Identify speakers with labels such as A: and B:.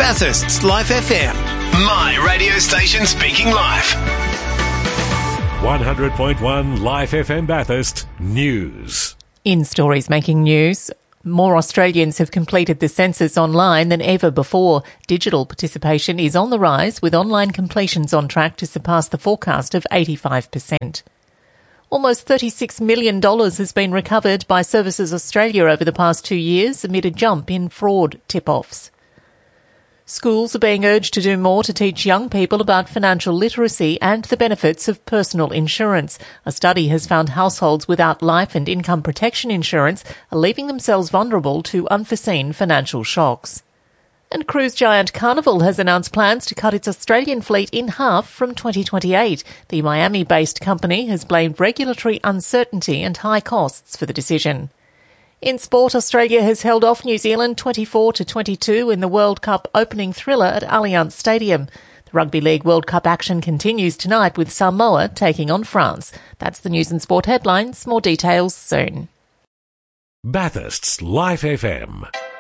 A: Bathurst's Life FM. My radio station speaking live.
B: 100.1 Life FM Bathurst News.
C: In stories making news, more Australians have completed the census online than ever before. Digital participation is on the rise, with online completions on track to surpass the forecast of 85%. Almost $36 million has been recovered by Services Australia over the past 2 years amid a jump in fraud tip-offs. Schools are being urged to do more to teach young people about financial literacy and the benefits of personal insurance. A study has found households without life and income protection insurance are leaving themselves vulnerable to unforeseen financial shocks. And cruise giant Carnival has announced plans to cut its Australian fleet in half from 2028. The Miami-based company has blamed regulatory uncertainty and high costs for the decision. In sport, Australia has held off New Zealand 24-22 in the World Cup opening thriller at Allianz Stadium. The Rugby League World Cup action continues tonight with Samoa taking on France. That's the news and sport headlines. More details soon.
B: Bathurst's Life FM.